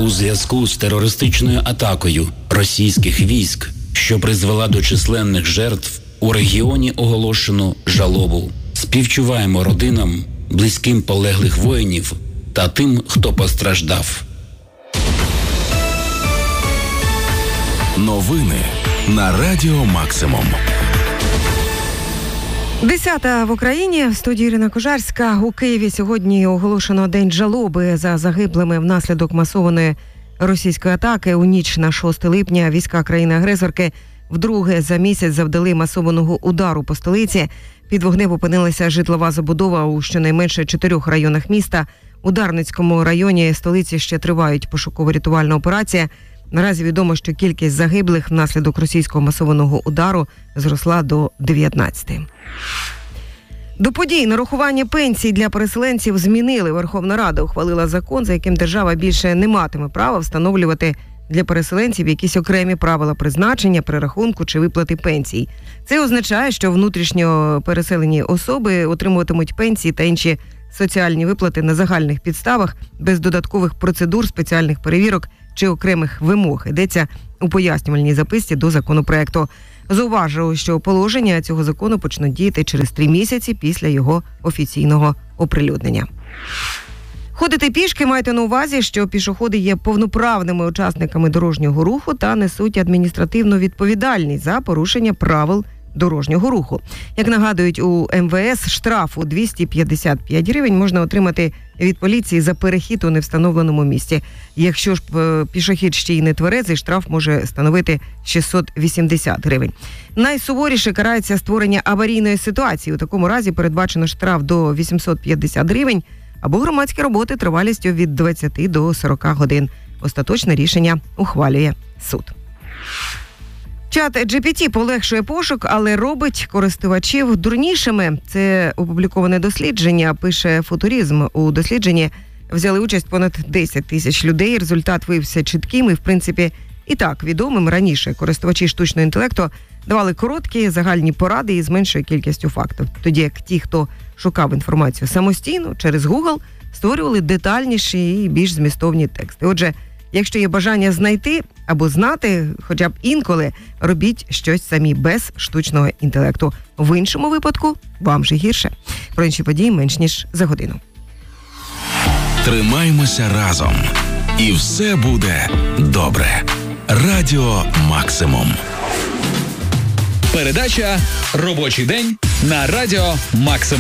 У зв'язку з терористичною атакою російських військ, що призвела до численних жертв, у регіоні оголошено жалобу. Співчуваємо родинам, близьким полеглих воїнів та тим, хто постраждав. Новини на Радіо Максимум. 10-та в Україні. В студії Ірина Кожарська. У Києві сьогодні оголошено День жалоби за загиблими внаслідок масованої російської атаки. У ніч на 6 липня війська країни-агресорки вдруге за місяць завдали масованого удару по столиці. Під вогнем опинилася житлова забудова у щонайменше 4 районах міста. У Дарницькому районі столиці ще тривають пошуково-рятувальна операція. Наразі відомо, що кількість загиблих внаслідок російського масованого удару зросла до 19. До подій нарахування пенсій для переселенців змінили. Верховна Рада ухвалила закон, за яким держава більше не матиме права встановлювати для переселенців якісь окремі правила призначення, перерахунку чи виплати пенсій. Це означає, що внутрішньо переселені особи отримуватимуть пенсії та інші соціальні виплати на загальних підставах, без додаткових процедур, спеціальних перевірок чи окремих вимог. Йдеться у пояснювальній записці до законопроекту. Зауважив, що положення цього закону почнуть діяти через 3 місяці після його офіційного оприлюднення. Ходити пішки, майте на увазі, що пішоходи є повноправними учасниками дорожнього руху та несуть адміністративну відповідальність за порушення правил дорожнього руху. Як нагадують у МВС, штрафу 255 гривень можна отримати від поліції за перехід у невстановленому місці. Якщо ж пішохід ще й не тверезий, штраф може становити 680 гривень. Найсуворіше карається створення аварійної ситуації. У такому разі передбачено штраф до 850 гривень або громадські роботи тривалістю від 20 до 40 годин. Остаточне рішення ухвалює суд. Чат GPT полегшує пошук, але робить користувачів дурнішими. Це опубліковане дослідження, пише Футуризм. У дослідженні взяли участь понад 10 тисяч людей. Результат виявився чітким і, в принципі, і так відомим. Раніше користувачі штучного інтелекту давали короткі загальні поради із меншою кількістю фактів. Тоді як ті, хто шукав інформацію самостійно, через Google, створювали детальніші і більш змістовні тексти. Отже, якщо є бажання знайти або знати, хоча б інколи, робіть щось самі без штучного інтелекту. В іншому випадку вам же гірше. Про інші події менш ніж за годину. Тримаймося разом. І все буде добре. Радіо Максимум. Передача «Робочий день» на Радіо Максимум.